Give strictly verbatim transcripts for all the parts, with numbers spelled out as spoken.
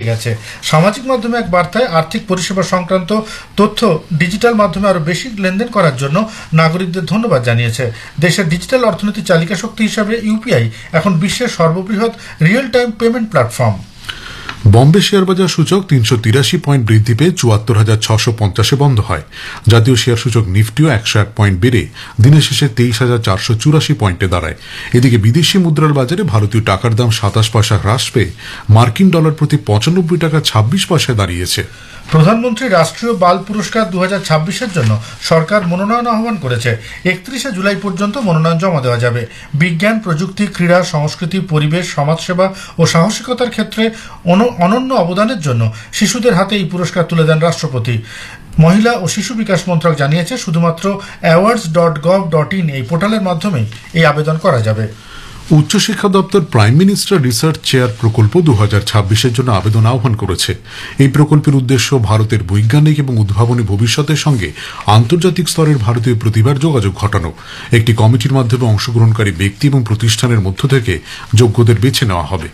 গেছে। সামাজিক মাধ্যমে এক বার্তায় আর্থিক পরিষেবা সংক্রান্ত তথ্য ডিজিটাল মাধ্যমে আরো বেশি লেনদেন করার জন্য নাগরিকদের ধন্যবাদ জানিয়েছে। দেশের ডিজিটাল অর্থনীতির চালিকা শক্তি হিসাবে ইউপিআই এখন বিশ্বের সর্ববৃহৎ real time payment platform. Bombay share বাজার সূচক তিনশো তিরাশি পয়েন্ট বৃদ্ধি পেয়ে চুয়াত্তর হাজার ছশো পঞ্চাশে বন্ধ হয়। জাতীয় শেয়ার সূচক নিফটিও একশো এক পয়েন্ট বেড়ে দিনের শেষে তেইশ হাজার চারশো চুরাশি পয়েন্টে দাঁড়ায়। এদিকে বিদেশি মুদ্রার বাজারে ভারতীয় টাকার দাম সাতাশ পয়সা হ্রাস পেয়ে মার্কিন ডলার প্রতি পঁচানব্বই টাকা ছাব্বিশ পয়সায় দাঁড়িয়েছে। প্রধানমন্ত্রী রাষ্ট্রীয় বাল পুরস্কার দু হাজার ছাব্বিশের জন্য সরকার মনোনয়ন আহ্বান করেছে। একত্রিশে জুলাই পর্যন্ত মনোনয়ন জমা দেওয়া যাবে। বিজ্ঞান, প্রযুক্তি, ক্রীড়া, সংস্কৃতি, পরিবেশ, সমাজসেবা ও সাহসিকতার ক্ষেত্রে অনন্য অবদানের জন্য শিশুদের হাতে এই পুরস্কার তুলে দেন রাষ্ট্রপতি। মহিলা ও শিশু বিকাশ মন্ত্রক জানিয়েছে, শুধুমাত্র awards dot gov dot in এই পোর্টালের মাধ্যমেই এই আবেদন করা যাবে। উচ্চশিক্ষা দপ্তর প্রাইম মিনিস্টার রিসার্চ চেয়ার প্রকল্প দু হাজার ছাব্বিশের জন্য আবেদন আহ্বান করেছে। এই প্রকল্পের উদ্দেশ্য ভারতের বৈজ্ঞানিক এবং উদ্ভাবনী ভবিষ্যতের সঙ্গে আন্তর্জাতিক স্তরের ভারতীয় প্রতিভার যোগাযোগ ঘটানো। একটি কমিটির মাধ্যমে অংশগ্রহণকারী ব্যক্তি এবং প্রতিষ্ঠানের মধ্য থেকে যোগ্যদের বেছে নেওয়া হবে।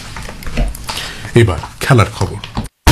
এবার খেলার খবর।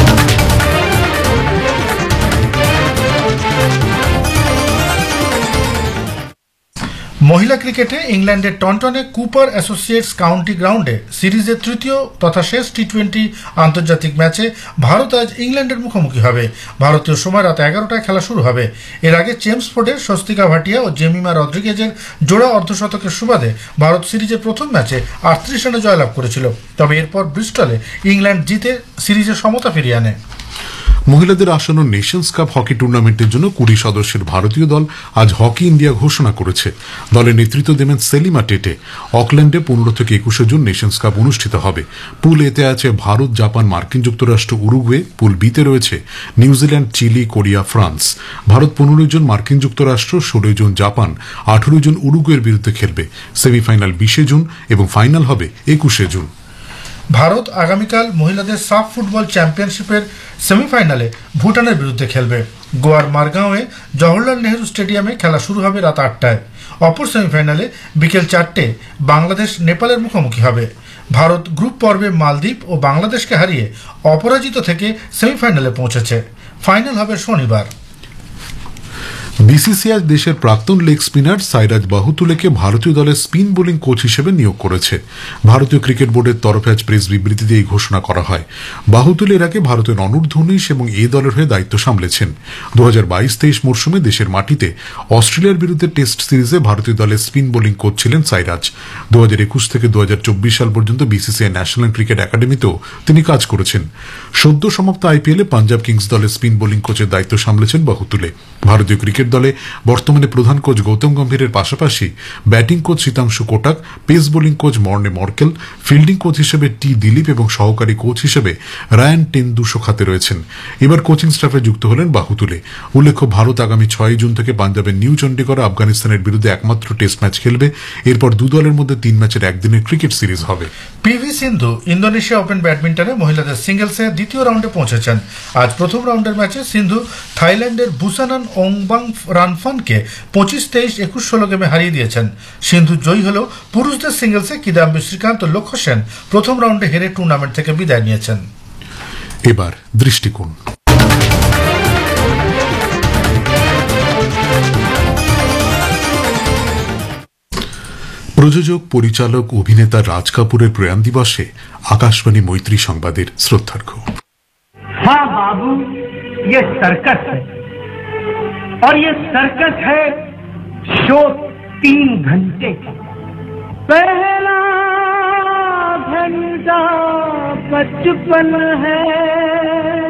মহিলা ক্রিকেটে ইংল্যান্ডের টন্টনে কুপার অ্যাসোসিয়েটস কাউন্টি গ্রাউন্ডে সিরিজের তৃতীয় তথা শেষ টি টোয়েন্টি আন্তর্জাতিক ম্যাচে ভারত আজ ইংল্যান্ডের মুখোমুখি হবে। ভারতীয় সময় রাত এগারোটায় খেলা শুরু হবে। এর আগে চেমসফোর্ডের স্বস্তিকা ভাটিয়া ও জেমিমা রদ্রিগেজের জোড়া অর্ধশতকের সুবাদে ভারত সিরিজের প্রথম ম্যাচে আটত্রিশ রানে জয়লাভ করেছিল। তবে এরপর ব্রিস্টলে ইংল্যান্ড জিতে সিরিজের সমতা ফিরিয়ে আনে। মহিলাদের আসন্ন নেশনস কাপ হকি টুর্নামেন্টের জন্য কুড়ি সদস্যের ভারতীয় দল আজ হকি ইন্ডিয়া ঘোষণা করেছে। দলের নেতৃত্ব দেবেন সেলিমা টেটে। অকল্যান্ডে পনেরো থেকে একুশে জুন নেশনস কাপ অনুষ্ঠিত হবে। পুল এতে আছে ভারত, জাপান, মার্কিন যুক্তরাষ্ট্র, উরুগুয়ে। পুল বিতে রয়েছে New Zealand, chilli, Korea, France. Bharat পনেরো জন মার্কিন যুক্তরাষ্ট্র, ষোলো জন জাপান, আঠারো জন উরুগুয়ের বিরুদ্ধে খেলবে। সেমিফাইনাল বিশে জুন এবং ফাইনাল হবে একুশে জুন। ভারত আগামীকাল মহিলাদের সাফ ফুটবল চ্যাম্পিয়নশিপের সেমিফাইনালে ভুটানের বিরুদ্ধে খেলবে। গোয়ার মারগাঁওয়ে জওহরলাল নেহরু স্টেডিয়ামে খেলা শুরু হবে রাত আটটায়। অপর সেমিফাইনালে বিকেল চারটে বাংলাদেশ নেপালের মুখোমুখি হবে। ভারত গ্রুপ পর্বে মালদ্বীপ ও বাংলাদেশকে হারিয়ে অপরাজিত থেকে সেমিফাইনালে পৌঁছেছে। ফাইনাল হবে শনিবার। বিসিসিআই দেশের প্রাক্তন লেগ স্পিনার সাইরাজ বাহুতুলেকে ভারতীয় দলের স্পিন বোলিং কোচ হিসেবে নিয়োগ করেছে। ভারতীয় ক্রিকেট বোর্ডের তরফে আজ প্রেস বিবৃতিতে এই ঘোষণা করা হয়। বাহুতুল এর আগে ভারতের অনূর্ধ্ব উনিশ এবং এ দলের হয়ে দায়িত্ব সামলেছেন। দু হাজার বাইশ তেইশ মরশুমে দেশের মাটিতে অস্ট্রেলিয়ার বিরুদ্ধে টেস্ট সিরিজে ভারতীয় দলের স্পিন বোলিং কোচ ছিলেন সাইরাজ। দু হাজার একুশ থেকে দু হাজার চব্বিশ সাল পর্যন্ত বিসিসিআই ন্যাশনাল ক্রিকেট একাডেমিতেও তিনি কাজ করেছেন। সদ্য সমাপ্ত আইপিএলে পাঞ্জাব কিংস দলের স্পিন বোলিং কোচের দায়িত্ব সামলেছেন বাহুতুলে। ভারতীয় ক্রিকেট দলে বর্তমানে প্রধান কোচ গৌতম গম্ভীরের পাশাপাশি batting coach Sitanshu Kotak, pace bowling coach Morne Morkel, fielding coach হিসেবে টি দিলীপ এবং সহকারী কোচ হিসেবে রায়ান টেন্ডুলকর খাতে রয়েছেন। এবার কোচিং স্টাফে যুক্ত হলেন বাহুতুলে। উল্লেখ্য, ভারত আগামী ছয় জুন থেকে পাঞ্জাবের নিউ চণ্ডীগড়ে আফগানিস্তানের বিরুদ্ধে একমাত্র টেস্ট ম্যাচ খেলবে। এরপর দু দলের মধ্যে তিন ম্যাচের একদিনের ক্রিকেট সিরিজ হবে। পিভি সিন্ধু ইন্দোনেশিয়া ওপেন ব্যাডমিন্টনে মহিলাদের সিঙ্গেলসে দ্বিতীয় রাউন্ডে পৌঁছেছেন। আজ প্রথম রাউন্ডের ম্যাচে সিন্ধু থাইল্যান্ডের বুসানান ওংবাং রানফানকে পঁচিশ তেইশ একুশ ষোলো গেমে হারিয়ে দিয়েছেন। সিন্ধু জয়ী হলেও পুরুষদের সিঙ্গেলসে কিদাম্বি শ্রীকান্ত ও লক্ষ্য সেন প্রথম রাউন্ডে হেরে টুর্নামেন্ট থেকে বিদায় নিয়েছেন। এবার দৃষ্টিকোণ। প্রযোজক, পরিচালক, অভিনেতা রাজ কাপুরের প্রয়াণ দিবসে আকাশবাণী মৈত্রী সংবাদের শ্রদ্ধার্ঘ্য। हाँ बाबू, ये सर्कस है और ये सर्कस है शो तीन घंटे का। पहला घंटा बचपन है,